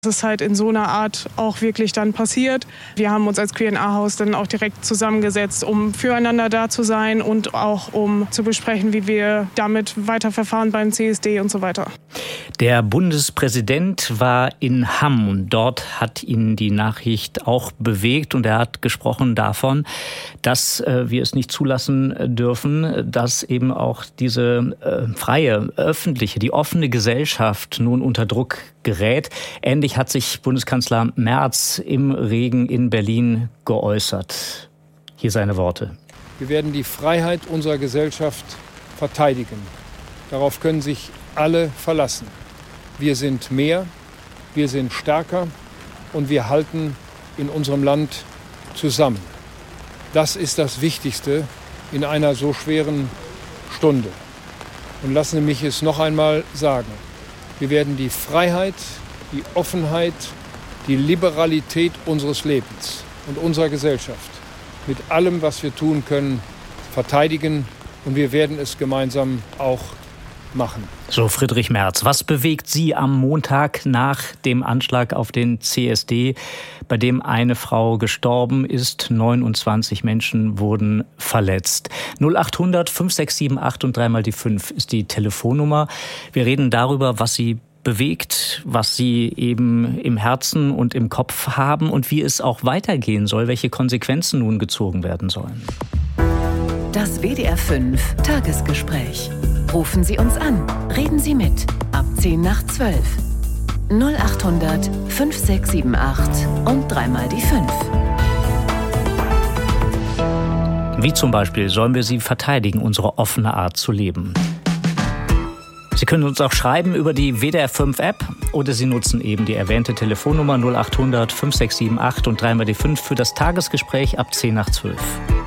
Das ist halt in so einer Art auch wirklich dann passiert. Wir haben uns als Q&A-Haus dann auch direkt zusammengesetzt, um füreinander da zu sein und auch um zu besprechen, wie wir damit weiterverfahren beim CSD und so weiter. Der Bundespräsident war in Hamm und dort hat ihn die Nachricht auch bewegt und er hat gesprochen davon, dass wir es nicht zulassen dürfen, dass eben auch diese freie, öffentliche, die offene Gesellschaft nun unter Druck gerät. Ähnlich hat sich Bundeskanzler Merz im Regen in Berlin geäußert. Hier seine Worte. Wir werden die Freiheit unserer Gesellschaft verteidigen. Darauf können sich alle verlassen. Wir sind mehr, wir sind stärker und wir halten in unserem Land zusammen. Das ist das Wichtigste in einer so schweren Stunde. Und lassen Sie mich es noch einmal sagen. Wir werden die Freiheit, die Offenheit, die Liberalität unseres Lebens und unserer Gesellschaft mit allem, was wir tun können, verteidigen. Und wir werden es gemeinsam auch machen. So Friedrich Merz. Was bewegt Sie am Montag nach dem Anschlag auf den CSD, bei dem eine Frau gestorben ist, 29 Menschen wurden verletzt? 0800 5678 und 3 mal die 5 ist die Telefonnummer. Wir reden darüber, was Sie bewegt, was Sie eben im Herzen und im Kopf haben und wie es auch weitergehen soll, welche Konsequenzen nun gezogen werden sollen. Das WDR 5 Tagesgespräch. Rufen Sie uns an. Reden Sie mit. Ab 10 nach 12. 0800 5678 und 3 mal die 5. Wie zum Beispiel sollen wir sie verteidigen, unsere offene Art zu leben? Sie können uns auch schreiben über die WDR 5 App oder Sie nutzen eben die erwähnte Telefonnummer 0800 5678 und 3 mal die 5 für das Tagesgespräch ab 10 nach 12.